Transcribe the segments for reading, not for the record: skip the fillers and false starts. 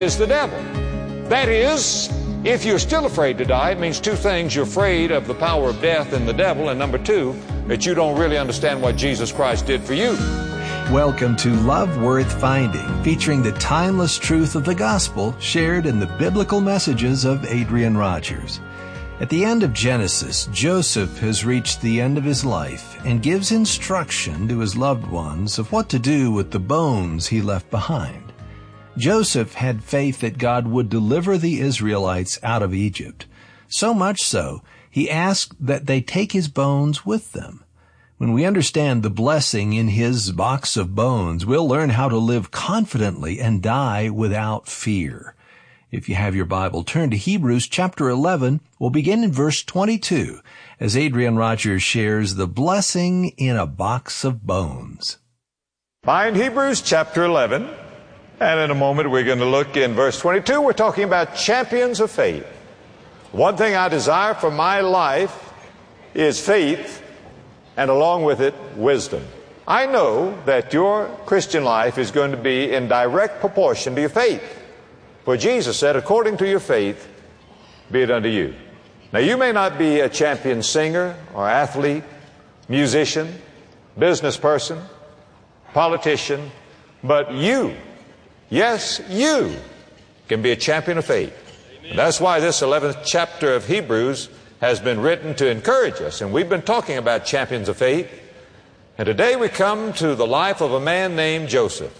is the devil. That is, if you're still afraid to die, it means two things. You're afraid of the power of death and the devil, and number two, that you don't really understand what Jesus Christ did for you. Welcome to Love Worth Finding, featuring the timeless truth of the gospel shared in the biblical messages of Adrian Rogers. At the end of Genesis, Joseph has reached the end of his life and gives instruction to his loved ones of what to do with the bones he left behind. Joseph had faith that God would deliver the Israelites out of Egypt. So much so, he asked that they take his bones with them. When we understand the blessing in his box of bones, we'll learn how to live confidently and die without fear. If you have your Bible, turn to Hebrews chapter 11. We'll begin in verse 22 as Adrian Rogers shares the blessing in a box of bones. Find Hebrews chapter 11. And in a moment, we're going to look in verse 22. We're talking about champions of faith. One thing I desire for my life is faith, and along with it, wisdom. I know that your Christian life is going to be in direct proportion to your faith. For Jesus said, according to your faith, be it unto you. Now, you may not be a champion singer or athlete, musician, business person, politician, but you, yes, you can be a champion of faith. And that's why this 11th chapter of Hebrews has been written to encourage us. And we've been talking about champions of faith. And today we come to the life of a man named Joseph.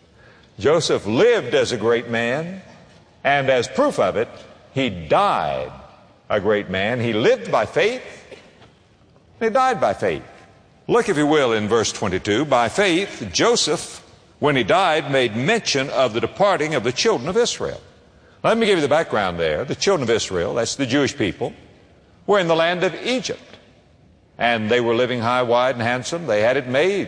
Joseph lived as a great man, and as proof of it, he died a great man. He lived by faith, and he died by faith. Look, if you will, in verse 22. By faith, Joseph, when he died, made mention of the departing of the children of Israel. Let me give you the background there. The children of Israel, that's the Jewish people, were in the land of Egypt. And they were living high, wide, and handsome. They had it made.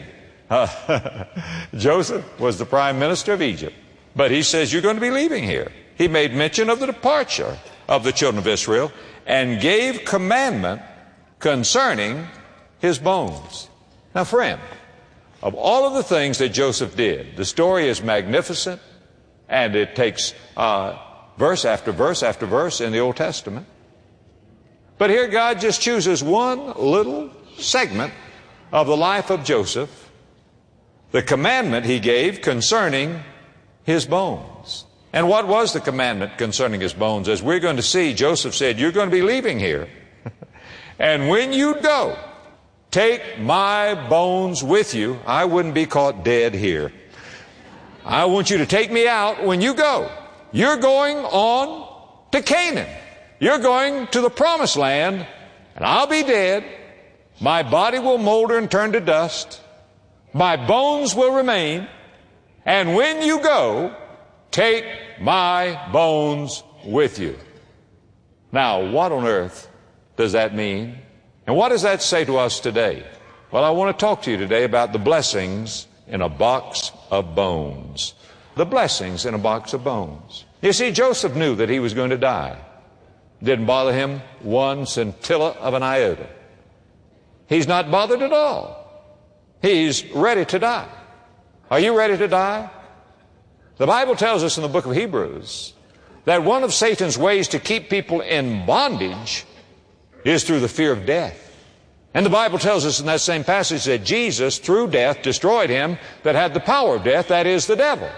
Joseph was the prime minister of Egypt. But he says, you're going to be leaving here. He made mention of the departure of the children of Israel and gave commandment concerning his bones. Now, friend, of all of the things that Joseph did, the story is magnificent, and it takes verse after verse after verse in the Old Testament. But here God just chooses one little segment of the life of Joseph, the commandment he gave concerning his bones. And what was the commandment concerning his bones? As we're going to see, Joseph said, you're going to be leaving here. And when you go, take my bones with you. I wouldn't be caught dead here. I want you to take me out when you go. You're going on to Canaan. You're going to the promised land, and I'll be dead. My body will molder and turn to dust. My bones will remain. And when you go, take my bones with you. Now, what on earth does that mean? And what does that say to us today? Well, I want to talk to you today about the blessings in a box of bones. The blessings in a box of bones. You see, Joseph knew that he was going to die. Didn't bother him one scintilla of an iota. He's not bothered at all. He's ready to die. Are you ready to die? The Bible tells us in the book of Hebrews that one of Satan's ways to keep people in bondage is through the fear of death. And the Bible tells us in that same passage that Jesus, through death, destroyed him that had the power of death, that is, the devil.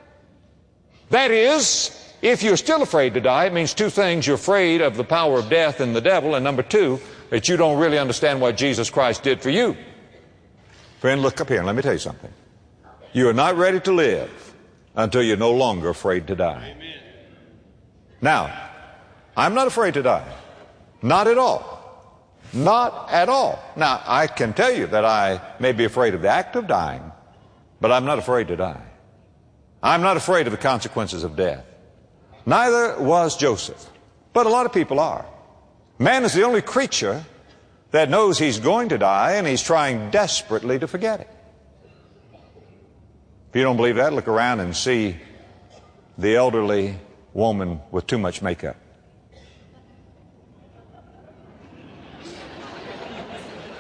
That is, if you're still afraid to die, it means two things. You're afraid of the power of death and the devil, and number two, that you don't really understand what Jesus Christ did for you. Friend, look up here and let me tell you something. You are not ready to live until you're no longer afraid to die. Amen. Now, I'm not afraid to die. Not at all. Not at all. Now, I can tell you that I may be afraid of the act of dying, but I'm not afraid to die. I'm not afraid of the consequences of death. Neither was Joseph, but a lot of people are. Man is the only creature that knows he's going to die, and he's trying desperately to forget it. If you don't believe that, look around and see the elderly woman with too much makeup.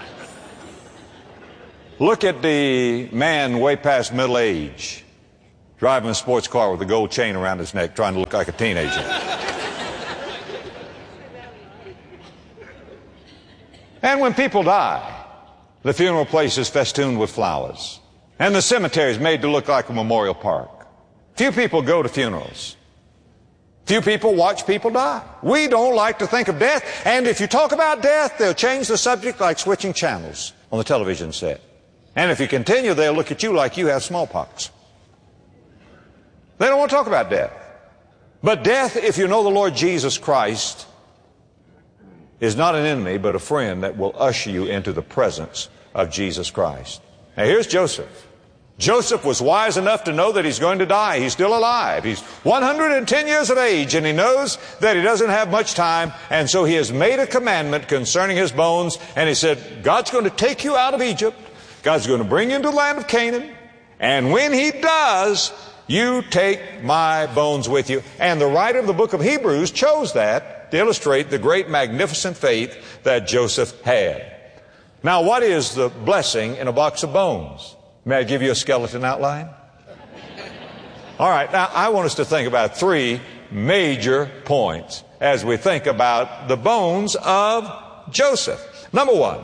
Look at the man way past middle age. driving a sports car with a gold chain around his neck, trying to look like a teenager. And when people die, the funeral place is festooned with flowers, and the cemetery is made to look like a memorial park. Few people go to funerals. Few people watch people die. We don't like to think of death, and if you talk about death, they'll change the subject like switching channels on the television set. And if you continue, they'll look at you like you have smallpox. They don't want to talk about death. But death, if you know the Lord Jesus Christ, is not an enemy, but a friend that will usher you into the presence of Jesus Christ. Now here's Joseph. Joseph was wise enough to know that he's going to die. He's still alive. He's 110 years of age, and he knows that he doesn't have much time, and so he has made a commandment concerning his bones, and he said, God's going to take you out of Egypt. God's going to bring you into the land of Canaan, and when he does, you take my bones with you. And the writer of the book of Hebrews chose that to illustrate the great magnificent faith that Joseph had. Now, what is the blessing in a box of bones? May I give you a skeleton outline? All right, now I want us to think about three major points as we think about the bones of Joseph. Number one,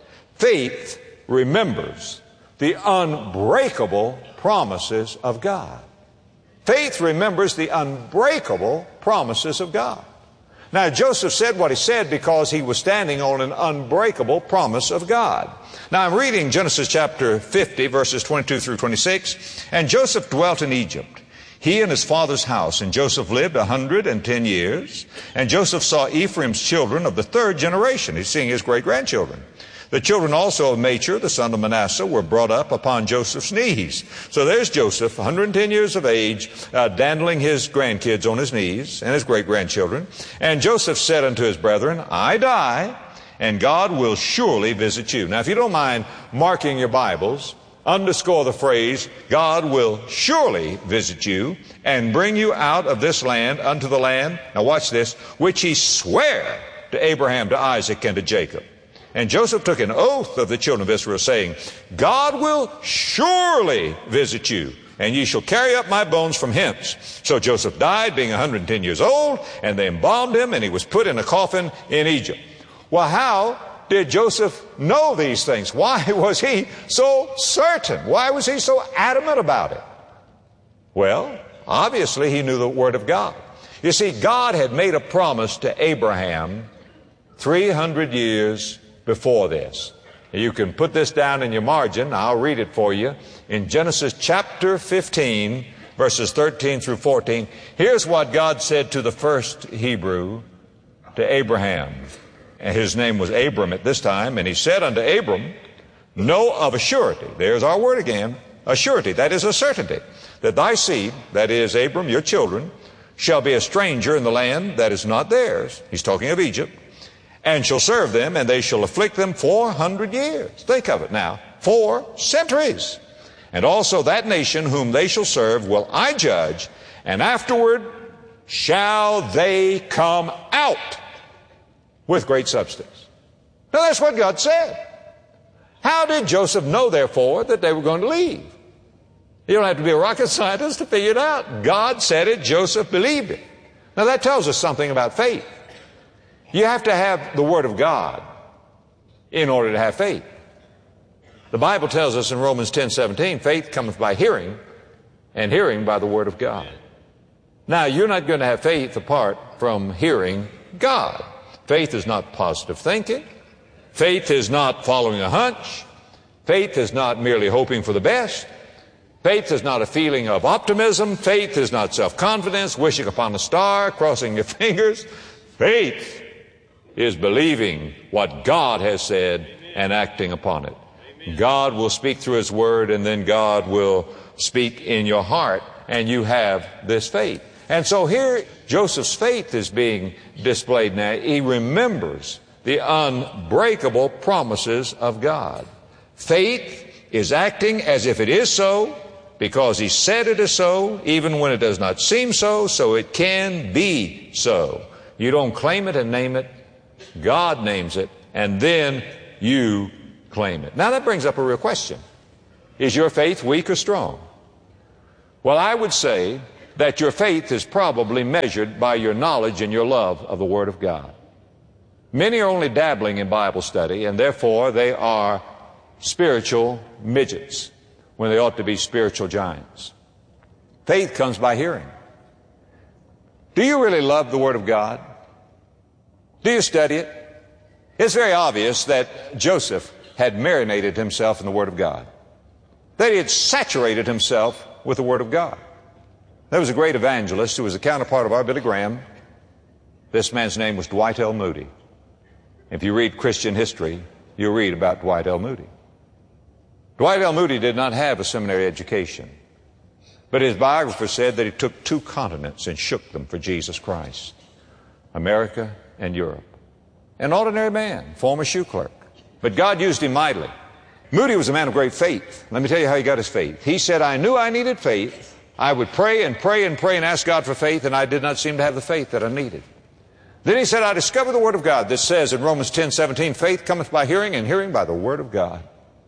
faith remembers the unbreakable promises of God. Faith remembers the unbreakable promises of God. Now, Joseph said what he said because he was standing on an unbreakable promise of God. Now, I'm reading Genesis chapter 50, verses 22 through 26. And Joseph dwelt in Egypt, he and his father's house. And Joseph lived 110 years. And Joseph saw Ephraim's children of the third generation. He's seeing his great-grandchildren. The children also of Machir, the son of Manasseh, were brought up upon Joseph's knees. So there's Joseph, 110 years of age, dandling his grandkids on his knees and his great-grandchildren. And Joseph said unto his brethren, I die, and God will surely visit you. Now, if you don't mind marking your Bibles, underscore the phrase, God will surely visit you and bring you out of this land unto the land, now watch this, which he sware to Abraham, to Isaac, and to Jacob. And Joseph took an oath of the children of Israel, saying, God will surely visit you, and ye shall carry up my bones from hence. So Joseph died, being 110 years old, and they embalmed him, and he was put in a coffin in Egypt. Well, how did Joseph know these things? Why was he so certain? Why was he so adamant about it? Well, obviously he knew the Word of God. You see, God had made a promise to Abraham 300 years before this. You can put this down in your margin. I'll read it for you. In Genesis chapter 15, verses 13 through 14, here's what God said to the first Hebrew, to Abraham. And his name was Abram at this time. And he said unto Abram, know of a surety, there's our word again, a surety, that is a certainty, that thy seed, that is Abram, your children, shall be a stranger in the land that is not theirs. He's talking of Egypt. And shall serve them, and they shall afflict them 400 years. Think of it now. 4 centuries. And also that nation whom they shall serve will I judge, and afterward shall they come out with great substance. Now that's what God said. How did Joseph know, therefore, that they were going to leave? You don't have to be a rocket scientist to figure it out. God said it, Joseph believed it. Now that tells us something about faith. You have to have the Word of God in order to have faith. The Bible tells us in Romans 10:17, faith cometh by hearing, and hearing by the Word of God. Now, you're not going to have faith apart from hearing God. Faith is not positive thinking. Faith is not following a hunch. Faith is not merely hoping for the best. Faith is not a feeling of optimism. Faith is not self-confidence, wishing upon a star, crossing your fingers. Faith is believing what God has said and acting upon it. God will speak through His Word, and then God will speak in your heart, and you have this faith. And so here Joseph's faith is being displayed now. He remembers the unbreakable promises of God. Faith is acting as if it is so, because He said it is so, even when it does not seem so, so it can be so. You don't claim it and name it. God names it, and then you claim it. Now that brings up a real question. Is your faith weak or strong? Well, I would say that your faith is probably measured by your knowledge and your love of the Word of God. Many are only dabbling in Bible study, and therefore they are spiritual midgets when they ought to be spiritual giants. Faith comes by hearing. Do you really love the Word of God? Do you study it? It's very obvious that Joseph had marinated himself in the Word of God, that he had saturated himself with the Word of God. There was a great evangelist who was a counterpart of our Billy Graham. This man's name was Dwight L. Moody. If you read Christian history, you'll read about Dwight L. Moody. Dwight L. Moody did not have a seminary education, but his biographer said that he took 2 continents and shook them for Jesus Christ, America and Europe. An ordinary man, former shoe clerk, but God used him mightily. Moody was a man of great faith. Let me tell you how he got his faith. He said, I knew I needed faith. I would pray and pray and pray and ask God for faith, and I did not seem to have the faith that I needed. Then he said, I discovered the Word of God. This says in Romans 10:17, faith cometh by hearing, and hearing by the Word of God.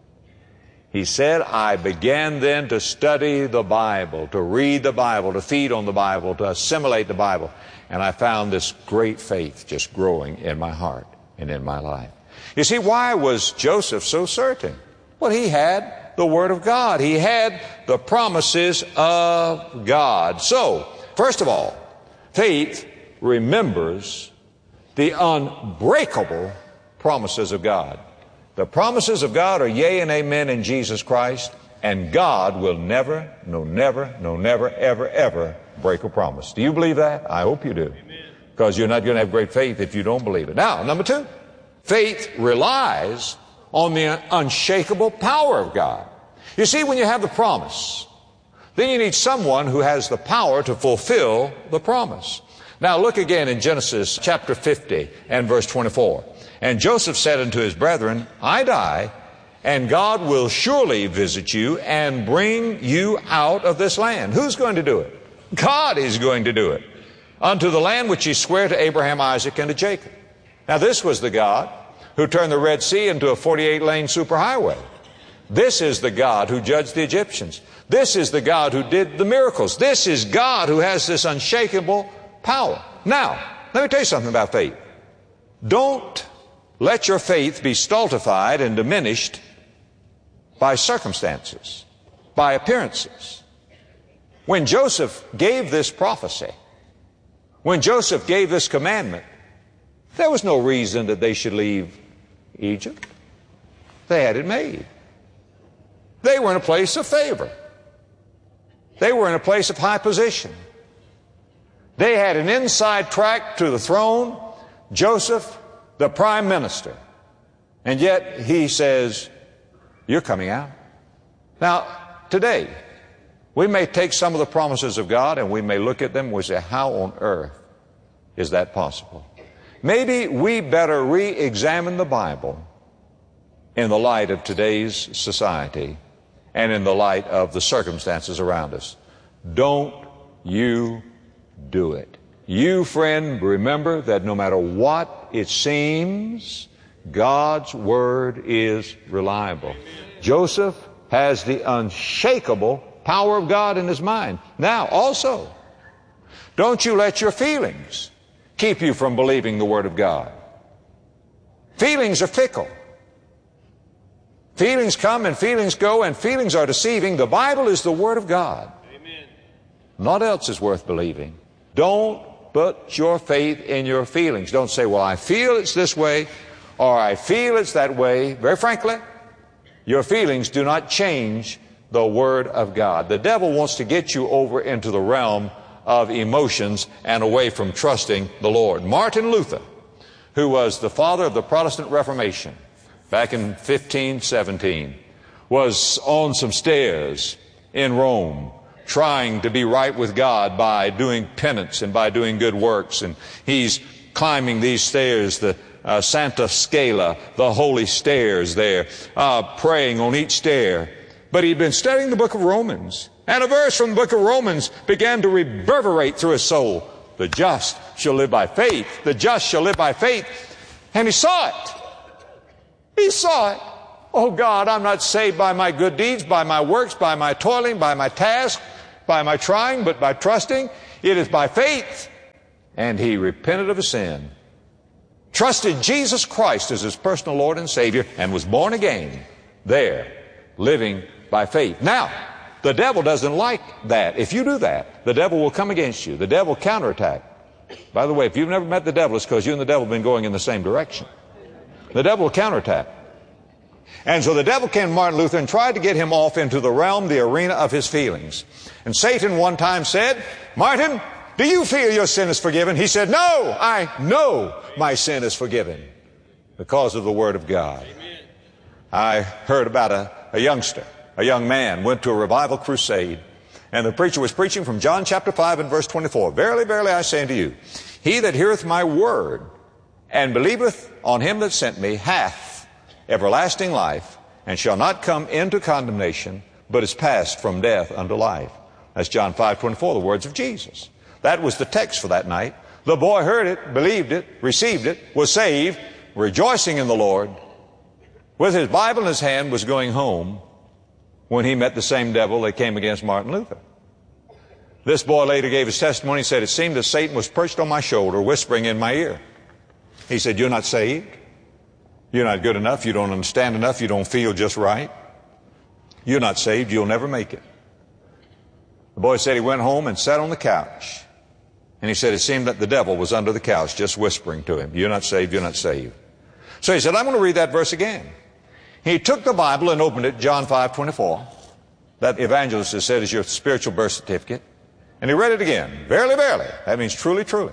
He said, I began then to study the Bible, to read the Bible, to feed on the Bible, to assimilate the Bible. And I found this great faith just growing in my heart and in my life. You see, why was Joseph so certain? Well, he had the Word of God. He had the promises of God. So, first of all, faith remembers the unbreakable promises of God. The promises of God are yea and amen in Jesus Christ, and God will never, ever, ever break a promise. Do you believe that? I hope you do. Because you're not going to have great faith if you don't believe it. Now, number 2, faith relies on the unshakable power of God. You see, when you have the promise, then you need someone who has the power to fulfill the promise. Now look again in Genesis chapter 50 and verse 24. And Joseph said unto his brethren, I die, and God will surely visit you and bring you out of this land. Who's going to do it? God is going to do it. Unto the land which he sware to Abraham, Isaac, and to Jacob. Now this was the God who turned the Red Sea into a 48-lane superhighway. This is the God who judged the Egyptians. This is the God who did the miracles. This is God who has this unshakable power. Now, let me tell you something about faith. Don't let your faith be stultified and diminished by circumstances, by appearances. When Joseph gave this prophecy, when Joseph gave this commandment, there was no reason that they should leave Egypt. They had it made. They were in a place of favor. They were in a place of high position. They had an inside track to the throne, Joseph, the prime minister. And yet he says, you're coming out. Now, today, we may take some of the promises of God and we may look at them and we say, how on earth is that possible? Maybe we better re-examine the Bible in the light of today's society and in the light of the circumstances around us. Don't you do it. You, friend, remember that no matter what it seems, God's Word is reliable. Amen. Joseph has the unshakable power of God in his mind. Now, also, don't you let your feelings keep you from believing the Word of God. Feelings are fickle. Feelings come and feelings go, and feelings are deceiving. The Bible is the Word of God. Amen. Naught else is worth believing. Don't put your faith in your feelings. Don't say, well, I feel it's this way, or I feel it's that way. Very frankly, your feelings do not change the Word of God. The devil wants to get you over into the realm of emotions and away from trusting the Lord. Martin Luther, who was the father of the Protestant Reformation back in 1517, was on some stairs in Rome trying to be right with God by doing penance and by doing good works. And he's climbing these stairs, the Santa Scala, the holy stairs there, praying on each stair. But he'd been studying the book of Romans, and a verse from the book of Romans began to reverberate through his soul. The just shall live by faith. The just shall live by faith. And he saw it. He saw it. Oh God, I'm not saved by my good deeds, by my works, by my toiling, by my task. by my trying, but by trusting. It is by faith. And he repented of his sin, trusted Jesus Christ as his personal Lord and Savior, and was born again there, living by faith. Now, the devil doesn't like that. If you do that, the devil will come against you. The devil will counterattack. By the way, if you've never met the devil, it's because you and the devil have been going in the same direction. The devil will counterattack. And so the devil came to Martin Luther and tried to get him off into the realm, the arena of his feelings. And Satan one time said, "Martin, do you feel your sin is forgiven?" He said, "No, I know my sin is forgiven because of the Word of God." Amen. I heard about a youngster, a young man, went to a revival crusade, and the preacher was preaching from John chapter 5 and verse 24. "Verily, verily, I say unto you, he that heareth my word and believeth on him that sent me hath everlasting life, and shall not come into condemnation, but is passed from death unto life." That's John 5:24, the words of Jesus. That was the text for that night. The boy heard it, believed it, received it, was saved, rejoicing in the Lord, with his Bible in his hand, was going home when he met the same devil that came against Martin Luther. This boy later gave his testimony. He said, "It seemed that Satan was perched on my shoulder, whispering in my ear." He said, "You're not saved. You're not good enough. You don't understand enough. You don't feel just right. You're not saved. You'll never make it." The boy said he went home and sat on the couch. And he said it seemed that the devil was under the couch just whispering to him, "You're not saved, you're not saved." So he said, "I'm going to read that verse again." He took the Bible and opened it, John 5:24. That evangelist has said is your spiritual birth certificate. And he read it again. "Verily, verily." That means truly, truly.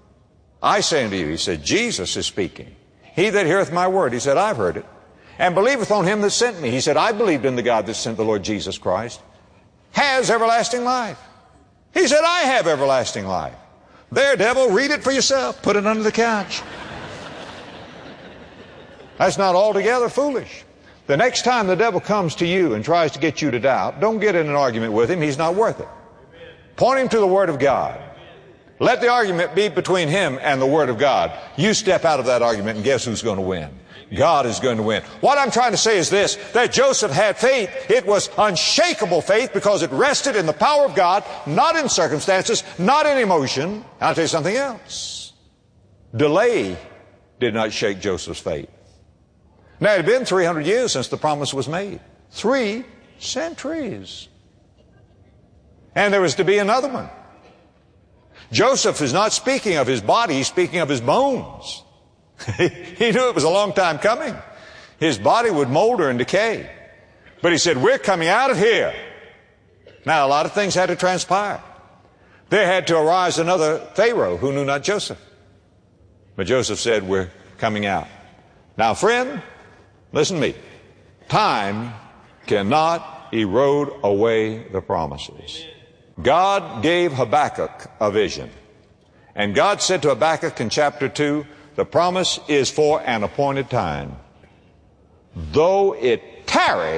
"I say unto you," he said, Jesus is speaking, "he that heareth my word," he said, I've heard it, "and believeth on him that sent me," he said, I believed in the God that sent the Lord Jesus Christ, "has everlasting life." He said, "I have everlasting life." There, devil, read it for yourself. Put it under the couch. That's not altogether foolish. The next time the devil comes to you and tries to get you to doubt, don't get in an argument with him. He's not worth it. Point him to the Word of God. Let the argument be between him and the Word of God. You step out of that argument and guess who's going to win? God is going to win. What I'm trying to say is this, that Joseph had faith. It was unshakable faith because it rested in the power of God, not in circumstances, not in emotion. I'll tell you something else. Delay did not shake Joseph's faith. Now, it had been 300 years since the promise was made. 3 centuries. And there was to be another one. Joseph is not speaking of his body, he's speaking of his bones. He knew it was a long time coming. His body would molder and decay. But he said, "We're coming out of here." Now, a lot of things had to transpire. There had to arise another Pharaoh who knew not Joseph. But Joseph said, "We're coming out." Now, friend, listen to me. Time cannot erode away the promises. God gave Habakkuk a vision. And God said to Habakkuk in chapter 2, the promise is for an appointed time. Though it tarry,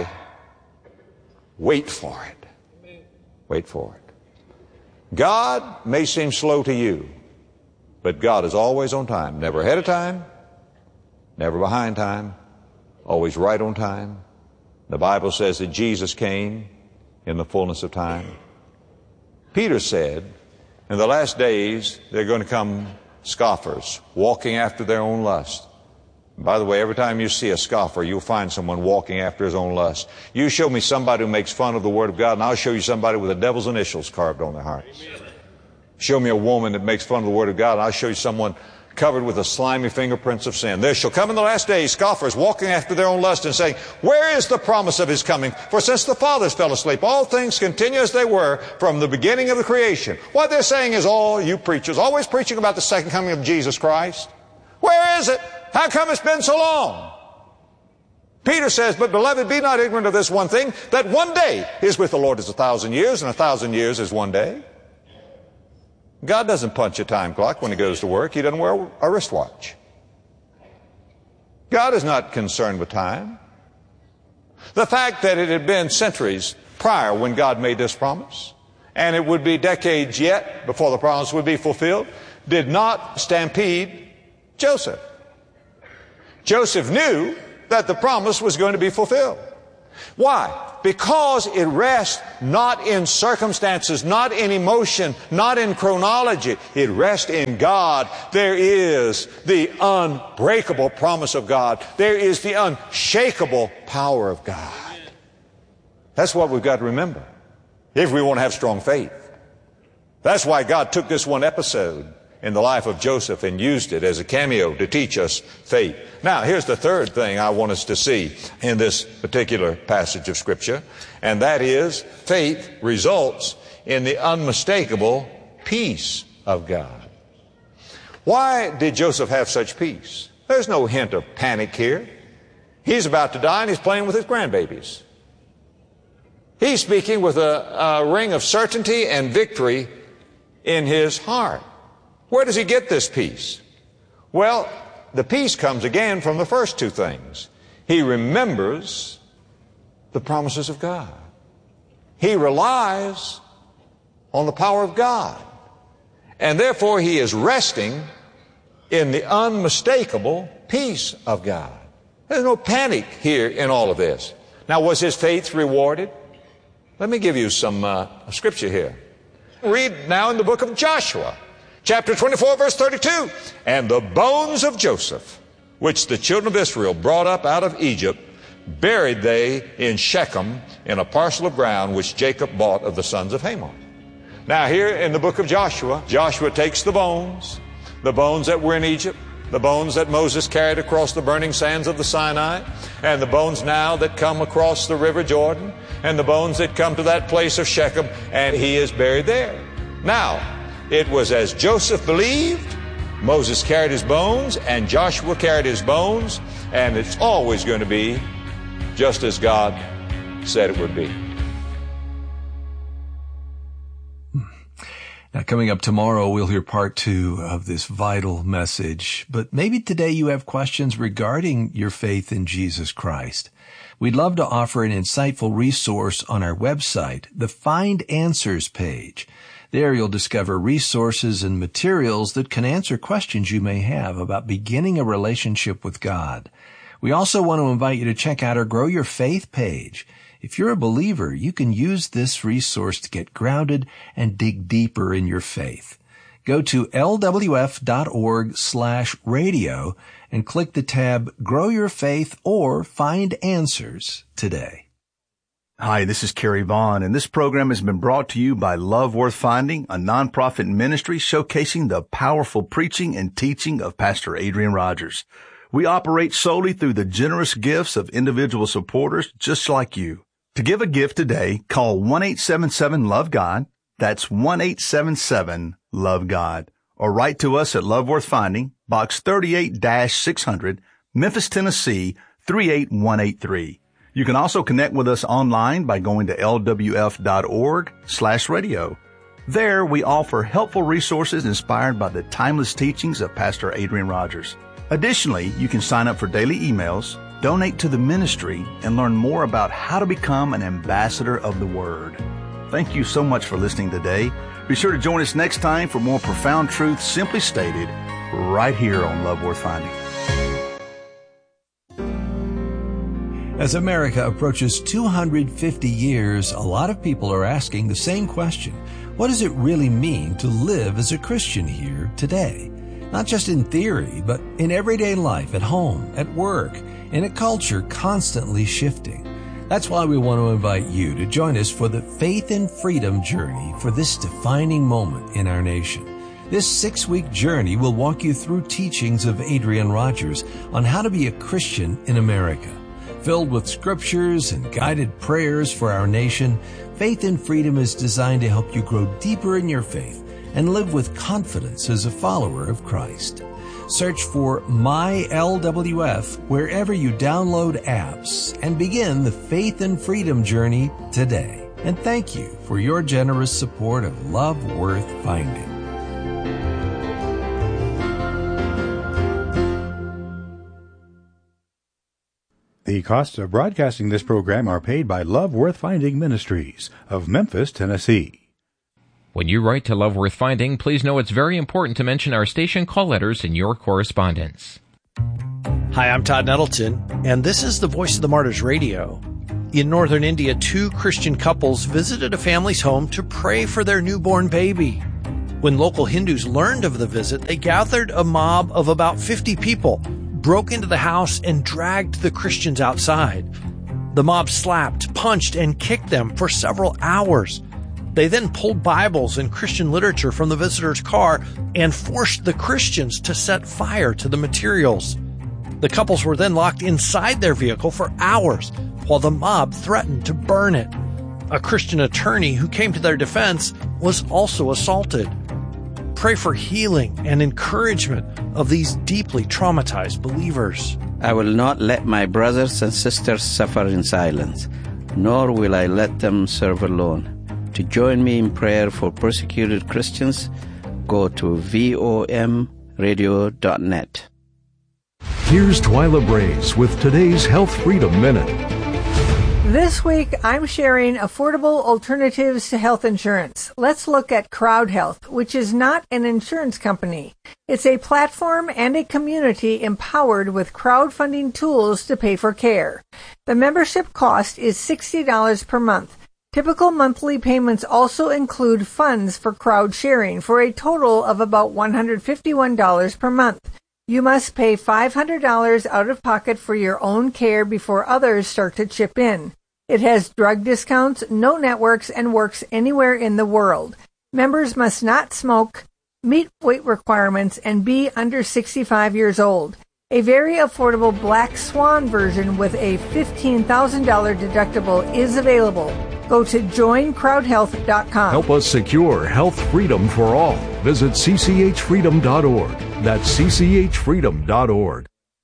wait for it. Wait for it. God may seem slow to you, but God is always on time. Never ahead of time, never behind time, always right on time. The Bible says that Jesus came in the fullness of time. Peter said, in the last days, there are going to come scoffers, walking after their own lust. By the way, every time you see a scoffer, you'll find someone walking after his own lust. You show me somebody who makes fun of the Word of God, and I'll show you somebody with the devil's initials carved on their hearts. Show me a woman that makes fun of the Word of God, and I'll show you someone covered with the slimy fingerprints of sin. There shall come in the last days scoffers walking after their own lust and saying, "Where is the promise of his coming? For since the fathers fell asleep, all things continue as they were from the beginning of the creation." What they're saying is, all you preachers, always preaching about the second coming of Jesus Christ. Where is it? How come it's been so long? Peter says, "But beloved, be not ignorant of this one thing, that one day is with the Lord as 1,000 years, and 1,000 years is one day." God doesn't punch a time clock when he goes to work. He doesn't wear a wristwatch. God is not concerned with time. The fact that it had been centuries prior when God made this promise, and it would be decades yet before the promise would be fulfilled, did not stampede Joseph. Joseph knew that the promise was going to be fulfilled. Why? Because it rests not in circumstances, not in emotion, not in chronology. It rests in God. There is the unbreakable promise of God. There is the unshakable power of God. That's what we've got to remember if we want to have strong faith. That's why God took this one episode in the life of Joseph and used it as a cameo to teach us faith. Now, here's the third thing I want us to see in this particular passage of Scripture, and that is faith results in the unmistakable peace of God. Why did Joseph have such peace? There's no hint of panic here. He's about to die and he's playing with his grandbabies. He's speaking with a ring of certainty and victory in his heart. Where does he get this peace? Well, the peace comes again from the first two things. He remembers the promises of God. He relies on the power of God. And therefore he is resting in the unmistakable peace of God. There's no panic here in all of this. Now, was his faith rewarded? Let me give you some scripture here. Read now in the book of Joshua, chapter 24, verse 32. And the bones of Joseph, which the children of Israel brought up out of Egypt, buried they in Shechem in a parcel of ground which Jacob bought of the sons of Hamor. Now here in the book of Joshua, Joshua takes the bones that were in Egypt, the bones that Moses carried across the burning sands of the Sinai, and the bones now that come across the river Jordan, and the bones that come to that place of Shechem, and he is buried there. Now, it was as Joseph believed, Moses carried his bones, and Joshua carried his bones, and it's always going to be just as God said it would be. Now, coming up tomorrow, we'll hear part 2 of this vital message. But maybe today you have questions regarding your faith in Jesus Christ. We'd love to offer an insightful resource on our website, the Find Answers page. There you'll discover resources and materials that can answer questions you may have about beginning a relationship with God. We also want to invite you to check out our Grow Your Faith page. If you're a believer, you can use this resource to get grounded and dig deeper in your faith. Go to lwf.org/radio and click the tab Grow Your Faith or Find Answers today. Hi, this is Kerry Vaughn, and this program has been brought to you by Love Worth Finding, a nonprofit ministry showcasing the powerful preaching and teaching of Pastor Adrian Rogers. We operate solely through the generous gifts of individual supporters just like you. To give a gift today, call 1-877-LOVE-GOD. That's 1-877-LOVE-GOD. Or write to us at Love Worth Finding, Box 38-600, Memphis, Tennessee, 38183. You can also connect with us online by going to lwf.org/radio. There we offer helpful resources inspired by the timeless teachings of Pastor Adrian Rogers. Additionally, you can sign up for daily emails, donate to the ministry, and learn more about how to become an ambassador of the Word. Thank you so much for listening today. Be sure to join us next time for more profound truth simply stated right here on Love Worth Finding. As America approaches 250 years, a lot of people are asking the same question. What does it really mean to live as a Christian here today? Not just in theory, but in everyday life, at home, at work, in a culture constantly shifting. That's why we want to invite you to join us for the Faith and Freedom journey for this defining moment in our nation. This 6-week journey will walk you through teachings of Adrian Rogers on how to be a Christian in America. Filled with scriptures and guided prayers for our nation, Faith and Freedom is designed to help you grow deeper in your faith and live with confidence as a follower of Christ. Search for MyLWF wherever you download apps and begin the Faith and Freedom journey today. And thank you for your generous support of Love Worth Finding. The costs of broadcasting this program are paid by Love Worth Finding Ministries of Memphis, Tennessee. When you write to Love Worth Finding, please know it's very important to mention our station call letters in your correspondence. Hi, I'm Todd Nettleton, and this is the Voice of the Martyrs Radio. In northern India, 2 Christian couples visited a family's home to pray for their newborn baby. When local Hindus learned of the visit, they gathered a mob of about 50 people, broke into the house, and dragged the Christians outside. The mob slapped, punched, and kicked them for several hours. They then pulled Bibles and Christian literature from the visitor's car and forced the Christians to set fire to the materials. The couples were then locked inside their vehicle for hours while the mob threatened to burn it. A Christian attorney who came to their defense was also assaulted. Pray for healing and encouragement of these deeply traumatized believers. I will not let my brothers and sisters suffer in silence, nor will I let them serve alone. To join me in prayer for persecuted Christians, go to vomradio.net. Here's Twyla Brace with today's Health Freedom Minute. This week, I'm sharing affordable alternatives to health insurance. Let's look at Crowd Health, which is not an insurance company. It's a platform and a community empowered with crowdfunding tools to pay for care. The membership cost is $60 per month. Typical monthly payments also include funds for crowd sharing for a total of about $151 per month. You must pay $500 out of pocket for your own care before others start to chip in. It has drug discounts, no networks, and works anywhere in the world. Members must not smoke, meet weight requirements, and be under 65 years old. A very affordable Black Swan version with a $15,000 deductible is available. Go to joincrowdhealth.com. Help us secure health freedom for all. Visit cchfreedom.org. That's cchfreedom.org.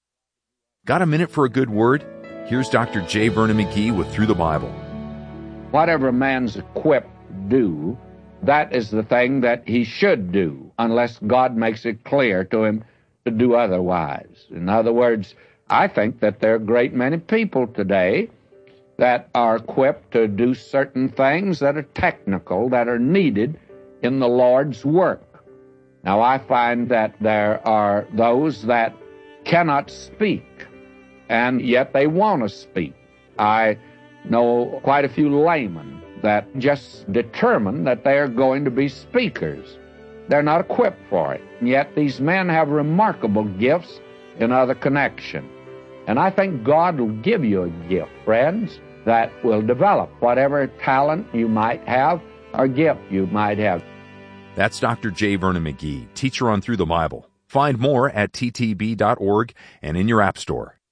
Got a minute for a good word? Here's Dr. J. Vernon McGee with Through the Bible. Whatever a man's equipped to do, that is the thing that he should do, unless God makes it clear to him to do otherwise. In other words, I think that there are a great many people today that are equipped to do certain things that are technical, that are needed in the Lord's work. Now, I find that there are those that cannot speak, and yet they want to speak. I know quite a few laymen that just determine that they are going to be speakers. They're not equipped for it, and yet these men have remarkable gifts in other connection. And I think God will give you a gift, friends, that will develop whatever talent you might have or gift you might have. That's Dr. J. Vernon McGee, teacher on Through the Bible. Find more at ttb.org and in your app store.